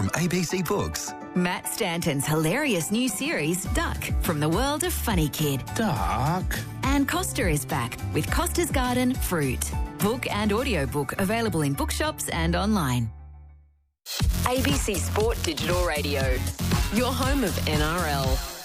from ABC Books. Matt Stanton's hilarious new series, Duck, from the world of Funny Kid. Duck. And Costa is back with Costa's Garden Fruit. Book and audiobook available in bookshops and online. ABC Sport Digital Radio, your home of NRL.